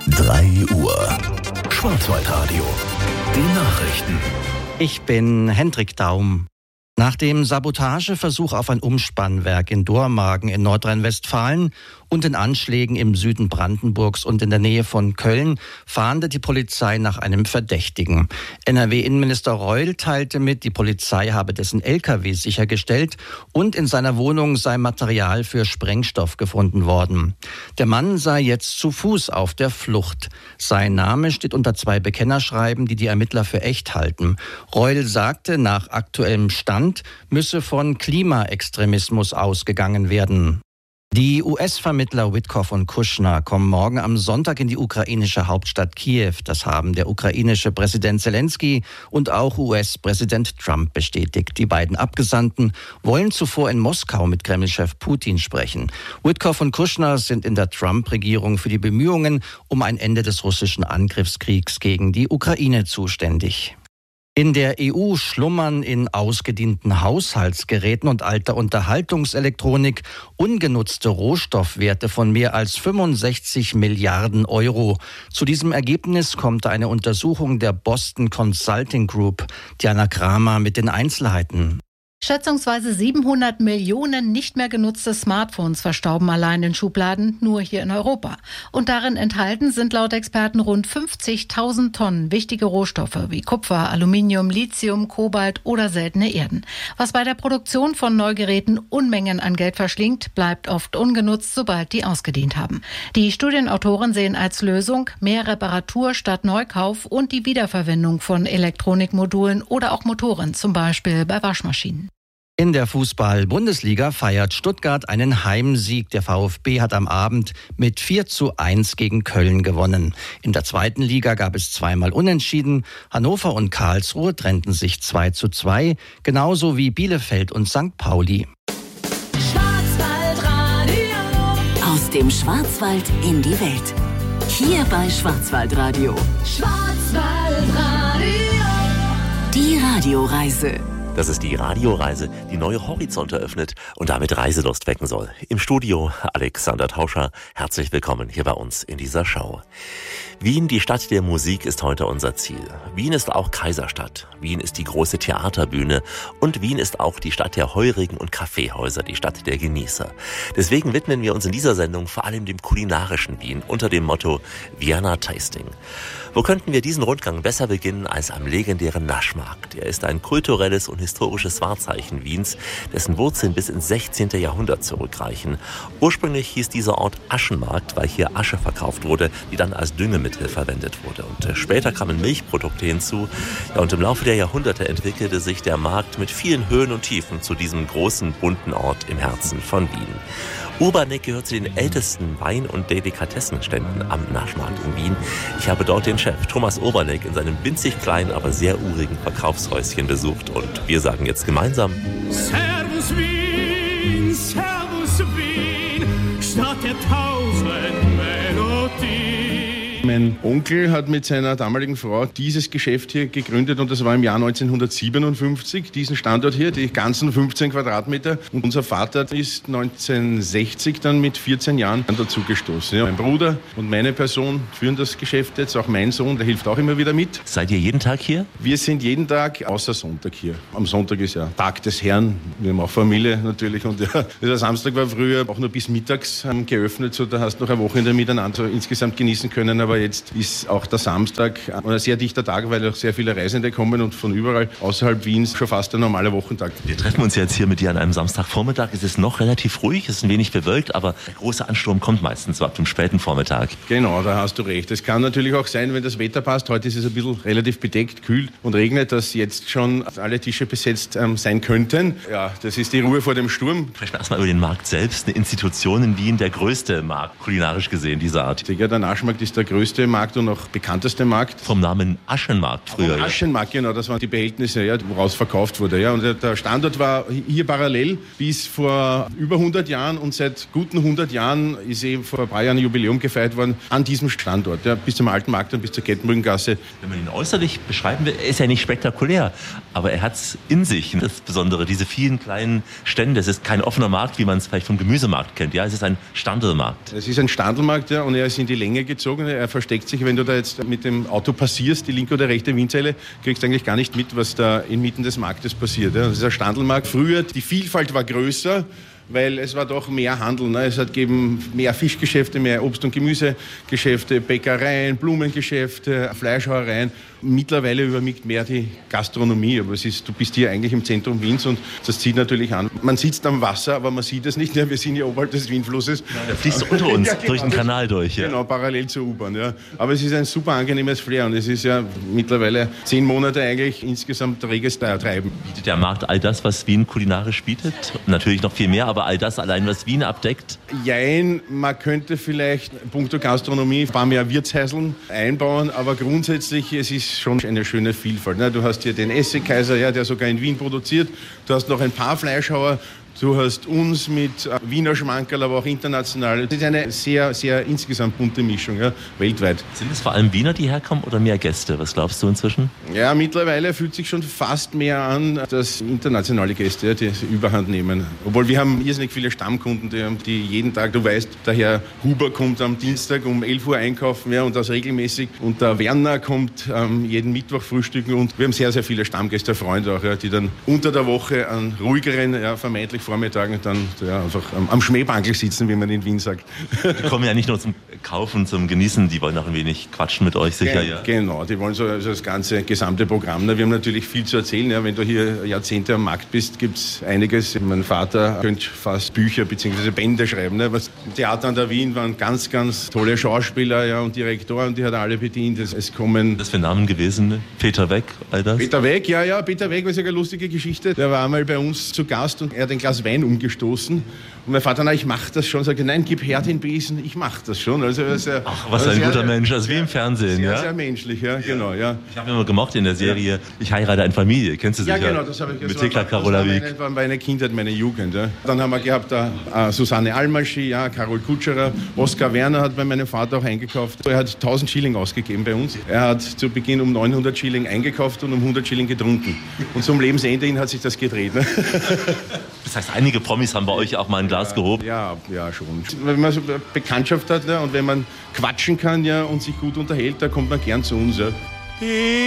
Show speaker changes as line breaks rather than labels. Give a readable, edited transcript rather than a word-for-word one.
3 Uhr. Schwarzwaldradio. Die Nachrichten.
Ich bin Hendrik Daum. Nach dem Sabotageversuch auf ein Umspannwerk in Dormagen in Nordrhein-Westfalen und den Anschlägen im Süden Brandenburgs und in der Nähe von Köln fahndet die Polizei nach einem Verdächtigen. NRW-Innenminister Reul teilte mit, die Polizei habe dessen LKW sichergestellt und in seiner Wohnung sei Material für Sprengstoff gefunden worden. Der Mann sei jetzt zu Fuß auf der Flucht. Sein Name steht unter 2 Bekennerschreiben, die Ermittler für echt halten. Reul sagte, nach aktuellem Stand müsse von Klimaextremismus ausgegangen werden. Die US-Vermittler Witkoff und Kushner kommen morgen am Sonntag in die ukrainische Hauptstadt Kiew. Das haben der ukrainische Präsident Zelensky und auch US-Präsident Trump bestätigt. Die beiden Abgesandten wollen zuvor in Moskau mit Kreml-Chef Putin sprechen. Witkoff und Kushner sind in der Trump-Regierung für die Bemühungen um ein Ende des russischen Angriffskriegs gegen die Ukraine zuständig. In der EU schlummern in ausgedienten Haushaltsgeräten und alter Unterhaltungselektronik ungenutzte Rohstoffwerte von mehr als 65 Milliarden Euro. Zu diesem Ergebnis kommt eine Untersuchung der Boston Consulting Group. Diana Kramer mit den Einzelheiten.
Schätzungsweise 700 Millionen nicht mehr genutzte Smartphones verstauben allein in Schubladen, nur hier in Europa. Und darin enthalten sind laut Experten rund 50.000 Tonnen wichtige Rohstoffe wie Kupfer, Aluminium, Lithium, Kobalt oder seltene Erden. Was bei der Produktion von Neugeräten Unmengen an Geld verschlingt, bleibt oft ungenutzt, sobald die ausgedient haben. Die Studienautoren sehen als Lösung mehr Reparatur statt Neukauf und die Wiederverwendung von Elektronikmodulen oder auch Motoren, zum Beispiel bei Waschmaschinen.
In der Fußball-Bundesliga feiert Stuttgart einen Heimsieg. Der VfB hat am Abend mit 4:1 gegen Köln gewonnen. In der zweiten Liga gab es zweimal Unentschieden. Hannover und Karlsruhe trennten sich 2:2, genauso wie Bielefeld und St. Pauli.
Aus dem Schwarzwald in die Welt. Hier bei Schwarzwaldradio. Die Radioreise.
Das ist die Radioreise, die neue Horizonte öffnet und damit Reiselust wecken soll. Im Studio Alexander Tauscher. Herzlich willkommen hier bei uns in dieser Show. Wien, die Stadt der Musik, ist heute unser Ziel. Wien ist auch Kaiserstadt. Wien ist die große Theaterbühne. Und Wien ist auch die Stadt der Heurigen und Kaffeehäuser, die Stadt der Genießer. Deswegen widmen wir uns in dieser Sendung vor allem dem kulinarischen Wien unter dem Motto Vienna Tasting. Wo könnten wir diesen Rundgang besser beginnen als am legendären Naschmarkt? Er ist ein kulturelles und historisches Wahrzeichen Wiens, dessen Wurzeln bis ins 16. Jahrhundert zurückreichen. Ursprünglich hieß dieser Ort Aschenmarkt, weil hier Asche verkauft wurde, die dann als Düngemittel verwendet wurde. Und später kamen Milchprodukte hinzu. Ja, und im Laufe der Jahrhunderte entwickelte sich der Markt mit vielen Höhen und Tiefen zu diesem großen, bunten Ort im Herzen von Wien. Urbanek gehört zu den ältesten Wein- und Delikatessenständen am Naschmarkt in Wien. Ich habe dort den Chef Thomas Urbanek in seinem winzig kleinen, aber sehr urigen Verkaufshäuschen besucht. Und wir sagen jetzt gemeinsam:
Servus Wien, Stadt der 1000 Melodien.
Mein Onkel hat mit seiner damaligen Frau dieses Geschäft hier gegründet und das war im Jahr 1957, diesen Standort hier, die ganzen 15 Quadratmeter. Und unser Vater ist 1960 dann mit 14 Jahren dazu gestoßen. Ja, mein Bruder und meine Person führen das Geschäft jetzt, auch mein Sohn, der hilft auch immer wieder mit.
Seid ihr jeden Tag hier?
Wir sind jeden Tag, außer Sonntag hier. Am Sonntag ist ja Tag des Herrn, wir haben auch Familie natürlich und ja, der Samstag war früher auch nur bis mittags geöffnet, so da hast du noch ein Wochenende miteinander insgesamt genießen können, aber jetzt ist auch der Samstag ein sehr dichter Tag, weil auch sehr viele Reisende kommen und von überall außerhalb Wiens schon fast ein normaler Wochentag.
Wir treffen uns jetzt hier mit dir an einem Samstagvormittag. Es ist noch relativ ruhig, es ist ein wenig bewölkt, aber der große Ansturm kommt meistens so ab dem späten Vormittag.
Genau, da hast du recht. Es kann natürlich auch sein, wenn das Wetter passt. Heute ist es ein bisschen relativ bedeckt, kühl und regnet, dass jetzt schon alle Tische besetzt sein könnten. Ja, das ist die Ruhe vor dem Sturm.
Sprechen wir erstmal über den Markt selbst. Eine Institution in Wien, der größte Markt, kulinarisch gesehen, dieser Art.
Ja, der Naschmarkt ist der größte Markt und auch bekannteste Markt.
Vom Namen Aschenmarkt früher.
Ja. Aschenmarkt, genau, das waren die Behältnisse, ja, woraus verkauft wurde. Ja. Und der Standort war hier parallel bis vor über 100 Jahren und seit guten 100 Jahren ist vor ein paar Jahren ein Jubiläum gefeiert worden an diesem Standort, ja, bis zum Alten Markt und bis zur Kettenbrückengasse.
Wenn man ihn äußerlich beschreiben will, ist er nicht spektakulär, aber er hat es in sich. Das Besondere, diese vielen kleinen Stände. Es ist kein offener Markt, wie man es vielleicht vom Gemüsemarkt kennt. Ja, es ist ein Standelmarkt.
Es ist ein Standelmarkt, ja, und er ist in die Länge gezogen. Er versteckt sich, wenn du da jetzt mit dem Auto passierst, die linke oder rechte Windseile, kriegst du eigentlich gar nicht mit, was da inmitten des Marktes passiert. Das ist ein Standelmarkt. Früher, die Vielfalt war größer, weil es war doch mehr Handel. Ne? Es hat gegeben mehr Fischgeschäfte, mehr Obst- und Gemüsegeschäfte, Bäckereien, Blumengeschäfte, Fleischhauereien. Mittlerweile überwiegt mehr die Gastronomie, aber du bist hier eigentlich im Zentrum Wiens und das zieht natürlich an. Man sitzt am Wasser, aber man sieht es nicht. Ja, wir sind hier oberhalb des Wienflusses.
Der fließt unter uns, ja, genau, durch den Kanal durch. Ja.
Genau, parallel zur U-Bahn. Ja. Aber es ist ein super angenehmes Flair und es ist ja mittlerweile 10 Monate eigentlich insgesamt reges Treiben.
Bietet der Markt all das, was Wien kulinarisch bietet? Natürlich noch viel mehr, aber all das allein, was Wien abdeckt?
Jein, man könnte vielleicht punkto Gastronomie ein paar mehr Wirtshäuseln einbauen, aber grundsätzlich, es ist schon eine schöne Vielfalt. Du hast hier den Essiggkaiser, ja, der sogar in Wien produziert. Du hast noch ein paar Fleischhauer. Du hast uns mit Wiener Schmankerl, aber auch international. Das ist eine sehr, sehr insgesamt bunte Mischung, ja, weltweit.
Sind es vor allem Wiener, die herkommen oder mehr Gäste? Was glaubst du inzwischen?
Ja, mittlerweile fühlt sich schon fast mehr an, dass internationale Gäste, ja, die Überhand nehmen. Obwohl wir haben irrsinnig viele Stammkunden, die jeden Tag, du weißt, der Herr Huber kommt am Dienstag um 11 Uhr einkaufen, ja, und das regelmäßig. Und der Werner kommt jeden Mittwoch frühstücken und wir haben sehr, sehr viele Stammgäste, Freunde auch, ja, die dann unter der Woche an ruhigeren, ja, vermeintlich Vormittagen dann einfach am Schmähbankel sitzen, wie man in Wien sagt.
Die kommen ja nicht nur zum Kaufen, zum Genießen, die wollen auch ein wenig quatschen mit euch, sicher. Ja.
Genau, die wollen so das ganze gesamte Programm. Wir haben natürlich viel zu erzählen. Ja, wenn du hier Jahrzehnte am Markt bist, gibt es einiges. Mein Vater könnte fast Bücher bzw. Bände schreiben. Ne? Was Theater an der Wien waren ganz, ganz tolle Schauspieler, ja, und Direktoren, die hat er alle bedient. Es kommen...
Das für Namen gewesen? Ne? Peter Weck, all das?
Peter Weck, ja, Peter Weck war eine lustige Geschichte. Der war einmal bei uns zu Gast und er hat ein Glas Wein umgestoßen. Und mein Vater, ich mache das schon. Sagte, nein, gib her den Besen, ich mache das schon. Also,
ach, was ein guter Mensch, also wie im Fernsehen.
Sehr,
ja?
Sehr menschlich, ja, genau. Ja.
Ich habe immer gemocht in der Serie, Ich heirate eine Familie, kennst du sicher?
Ja, genau, das habe ich gesagt.
Mit Thekla Carola Wieck.
Das war meine Kindheit, meine Jugend. Ja. Dann haben wir gehabt Susanne Almaschi, ja, Karol Kutscherer, Oskar Werner hat bei meinem Vater auch eingekauft. Er hat 1000 Schilling ausgegeben bei uns. Er hat zu Beginn um 900 Schilling eingekauft und um 100 Schilling getrunken. Und zum Lebensende hin hat sich das gedreht. Ne?
Das heißt, einige Promis haben bei euch auch mal ein Glas gehoben?
Ja, schon. Wenn man so eine Bekanntschaft hat, ja, und wenn man quatschen kann, ja, und sich gut unterhält, da kommt man gern zu uns. Ja.